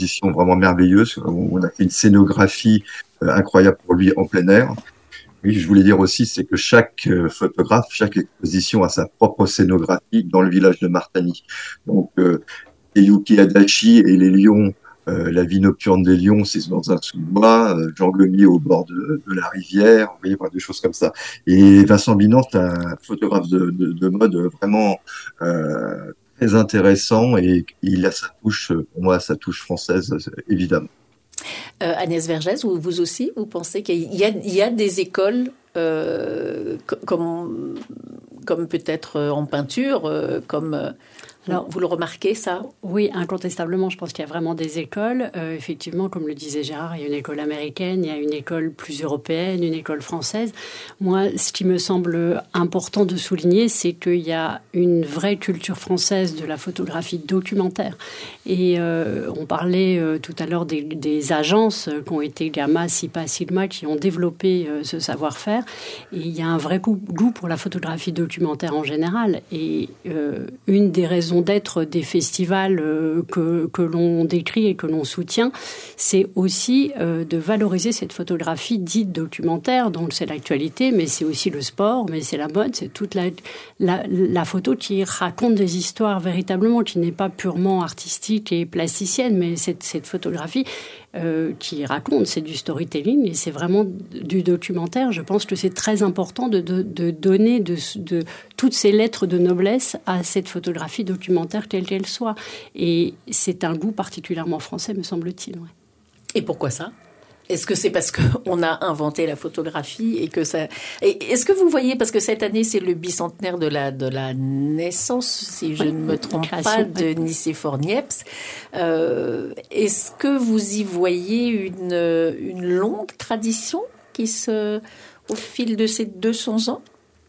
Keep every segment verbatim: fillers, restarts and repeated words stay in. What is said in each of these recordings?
exposition vraiment merveilleuse. On a fait une scénographie euh, incroyable pour lui en plein air. Oui, je voulais dire aussi, c'est que chaque euh, photographe, chaque exposition a sa propre scénographie dans le village de Martani. Donc, euh, Yuki Adachi et les lions, euh, la vie nocturne des lions, c'est dans un sous-bois, euh, Jean Gomy au bord de, de la rivière, vous voyez, voilà, des choses comme ça. Et Vincent Binant, c'est un photographe de, de, de mode vraiment euh, très intéressant et il a sa touche, pour moi, sa touche française, évidemment. Euh, Agnès Vergès, vous, vous aussi, vous pensez qu'il y a, il y a des écoles euh, comme, comme peut-être en peinture, euh, comme... Euh, Alors, vous le remarquez, ça? Oui, incontestablement, je pense qu'il y a vraiment des écoles. Euh, effectivement, comme le disait Gérard, il y a une école américaine, il y a une école plus européenne, une école française. Moi, ce qui me semble important de souligner, c'est qu'il y a une vraie culture française de la photographie documentaire. Et euh, on parlait euh, tout à l'heure des, des agences qui ont été Gamma, Sipa, Sigma, qui ont développé euh, ce savoir-faire. Et il y a un vrai goût, goût pour la photographie documentaire en général. Et euh, une des raisons d'être des festivals euh, que, que l'on décrit et que l'on soutient, c'est aussi euh, de valoriser cette photographie dite documentaire, dont c'est l'actualité, mais c'est aussi le sport, mais c'est la mode, c'est toute la, la, la photo qui raconte des histoires véritablement, qui n'est pas purement artistique et plasticienne, mais cette, cette photographie Euh, qui raconte, c'est du storytelling et c'est vraiment du documentaire. Je pense que c'est très important de, de, de donner de, de toutes ces lettres de noblesse à cette photographie documentaire, quelle qu'elle soit. Et c'est un goût particulièrement français, me semble-t-il. Ouais. Et pourquoi ça ? Est-ce que c'est parce qu'on a inventé la photographie et que ça... Et est-ce que vous voyez, parce que cette année, c'est le bicentenaire de la, de la naissance, si je oui, ne me trompe pas, de Nicéphore Niepce, euh, est-ce que vous y voyez une, une longue tradition qui se, au fil de ces deux cents ans ?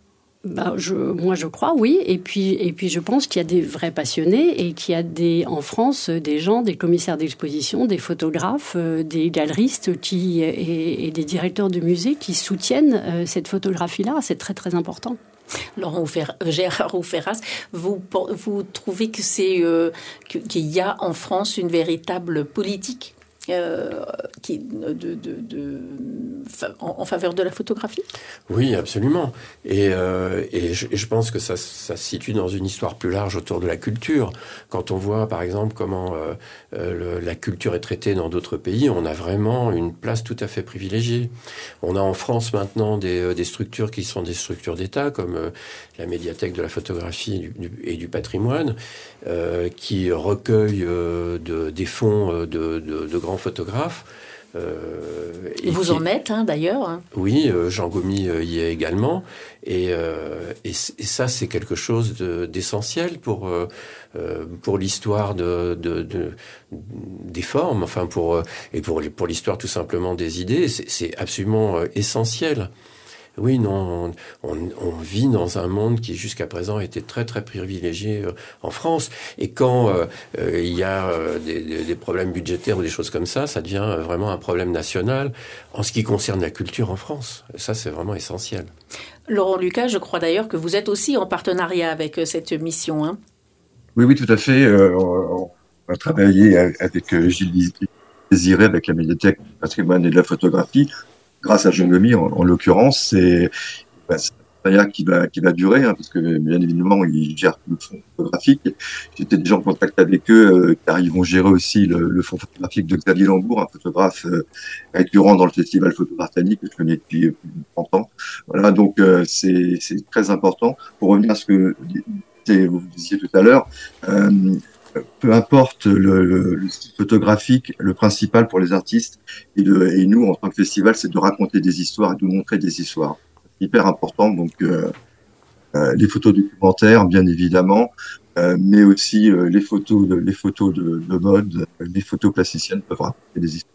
Ben, je, moi, je crois, oui. Et puis, et puis, je pense qu'il y a des vrais passionnés et qu'il y a des, en France des gens, des commissaires d'exposition, des photographes, euh, des galeristes qui, et, et des directeurs de musées qui soutiennent euh, cette photographie-là. C'est très, très important. Laurent Ouffer, Gérard Oufferras, vous, vous trouvez que c'est, euh, qu'il y a en France une véritable politique Euh, qui, de, de, de, en, en faveur de la photographie ? Oui, absolument. Et, euh, et, je, et je pense que ça, ça se situe dans une histoire plus large autour de la culture. Quand on voit, par exemple, comment euh, euh, le, la culture est traitée dans d'autres pays, on a vraiment une place tout à fait privilégiée. On a en France maintenant des, des structures qui sont des structures d'État, comme euh, la médiathèque de la photographie et du, et du patrimoine, euh, qui recueille euh, de, des fonds de, de, de grands photographes. Euh, Vous qui... en êtes, hein, d'ailleurs. Hein. Oui, euh, Jean Gomy euh, y est également. Et, euh, et, et ça, c'est quelque chose de, d'essentiel pour, euh, pour l'histoire de, de, de, des formes, enfin pour, et pour, pour l'histoire tout simplement des idées. C'est, c'est absolument euh, essentiel. Oui, non, on, on, on vit dans un monde qui jusqu'à présent a été très très privilégié euh, en France. Et quand euh, euh, il y a euh, des, des problèmes budgétaires ou des choses comme ça, ça devient vraiment un problème national en ce qui concerne la culture en France. Ça, c'est vraiment essentiel. Laurent Lucas, je crois d'ailleurs que vous êtes aussi en partenariat avec euh, cette mission. Hein. Oui, oui, tout à fait. Euh, on, on a travaillé avec euh, Gilles Désiré, avec la médiathèque du patrimoine et de la photographie. Grâce à Jean Gomy, en, en l'occurrence, c'est, ben, c'est un partenariat qui va, qui va durer, hein, parce que bien évidemment, ils gèrent le fonds photographique. J'étais déjà en contact avec eux, euh, car ils vont gérer aussi le, le fonds photographique de Xavier Lambourg, un photographe euh, récurrent dans le festival Photo Martani, que je connais depuis plus de trente ans. Voilà, donc euh, c'est, c'est très important. Pour revenir à ce que vous disiez tout à l'heure, euh, peu importe le, le, le style photographique, le principal pour les artistes et, de, et nous, en tant que festival, c'est de raconter des histoires et de montrer des histoires. C'est hyper important. Donc, euh, euh, les photos documentaires, bien évidemment, euh, mais aussi euh, les photos, de, les photos de, de mode, les photos plasticiennes peuvent raconter des histoires.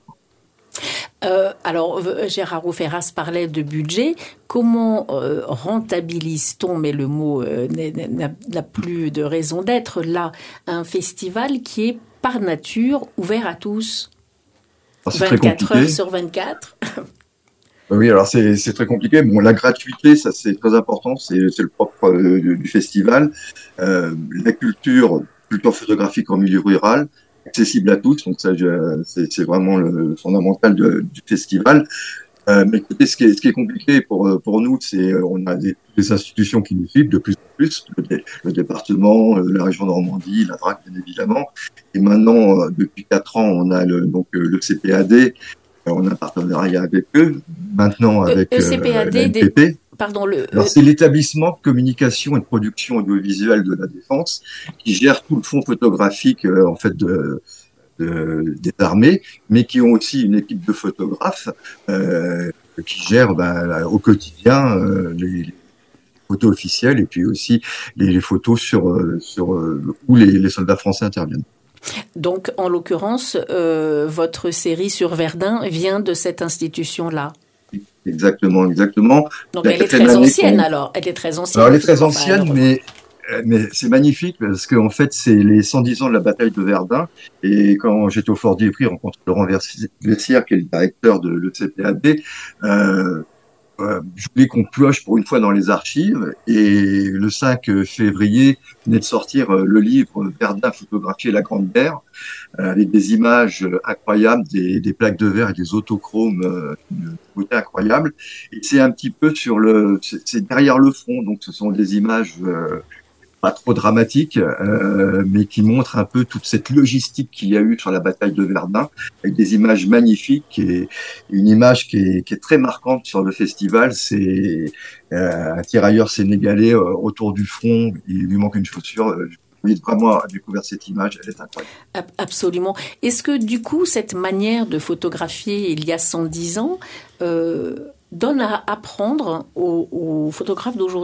Euh, alors, Gérard Oufferras parlait de budget. Comment euh, rentabilise-t-on, mais le mot euh, n'a, n'a plus de raison d'être, là, un festival qui est par nature ouvert à tous, alors, vingt-quatre heures sur vingt-quatre? Oui, alors c'est, c'est très compliqué. Bon, la gratuité, ça c'est très important, c'est, c'est le propre euh, du festival. Euh, la culture, culture photographique en milieu rural, accessible à tous. Donc ça, je, c'est, c'est vraiment le, le fondamental de, du festival. Euh, mais écoutez, ce qui est, ce qui est compliqué pour pour nous, c'est on a des, des institutions qui nous suivent de plus en plus, le, le département, la région Normandie, la D R A C bien évidemment. Et maintenant, euh, depuis quatre ans, on a le donc le C P A D, on a un partenariat avec eux. Maintenant avec e- ECPAD, euh, l'N P P. Des... Pardon, le. Alors c'est l'établissement de communication et de production audiovisuelle de la Défense qui gère tout le fonds photographique euh, en fait de De, des armées, mais qui ont aussi une équipe de photographes euh, qui gèrent ben, au quotidien euh, les, les photos officielles et puis aussi les, les photos sur, euh, sur euh, où les, les soldats français interviennent. Donc, en l'occurrence, euh, votre série sur Verdun vient de cette institution-là. Exactement, exactement. Donc, elle est très ancienne, alors. Elle est très ancienne. Alors, elle est très ancienne, enfin, mais Mais c'est magnifique parce qu'en fait, c'est les cent dix ans de la bataille de Verdun. Et quand j'étais au Fort d'Ivry, j'ai rencontré Laurent Vessière, qui est le directeur de l'E C P A D. Euh, euh, je voulais qu'on pioche pour une fois dans les archives. Et le cinq février, venait de sortir le livre Verdun photographier la Grande Guerre, avec des images incroyables, des, des plaques de verre et des autochromes euh, de beauté incroyable. Et c'est un petit peu sur le, c'est, c'est derrière le fond. Donc, ce sont des images euh, pas trop dramatique, euh, mais qui montre un peu toute cette logistique qu'il y a eu sur la bataille de Verdun, avec des images magnifiques et une image qui est, qui est très marquante sur le festival, c'est euh, un tirailleur sénégalais euh, autour du front, il lui manque une chaussure. Euh, je vous vraiment à découvrir cette image, elle est incroyable. Absolument. Est-ce que du coup, cette manière de photographier il y a cent dix ans euh, donne à apprendre aux, aux photographes d'aujourd'hui ?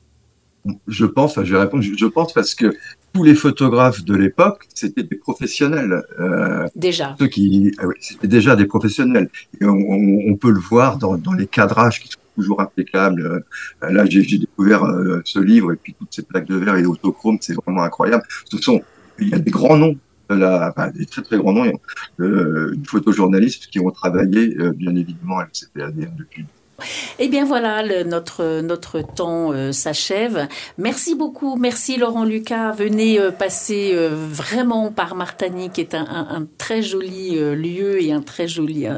Je pense, enfin, je vais répondre, je, je pense parce que tous les photographes de l'époque, c'était des professionnels. Euh, déjà. Ceux qui, ah oui, c'était déjà des professionnels. Et on, on, on peut le voir dans, dans les cadrages qui sont toujours impeccables. Euh, là, j'ai, j'ai découvert euh, ce livre et puis toutes ces plaques de verre et autochromes, c'est vraiment incroyable. Ce sont, il y a des grands noms de la, enfin, des très très grands noms euh, de photojournalistes qui ont travaillé, euh, bien évidemment, à l'E C P A D depuis. Eh bien voilà, le, notre, notre temps euh, s'achève. Merci beaucoup, merci Laurent Lucas. Venez euh, passer euh, vraiment par Martany, qui est un, un, un très joli euh, lieu et un très joli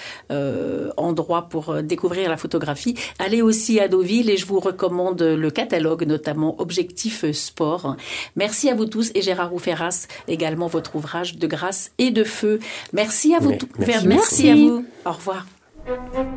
euh, endroit pour euh, découvrir la photographie. Allez aussi à Deauville et je vous recommande le catalogue, notamment Objectif Sport. Merci à vous tous et Gérard Rouferras, également votre ouvrage de grâce et de feu. Merci à vous. Mais, t- merci, merci à vous. Au revoir.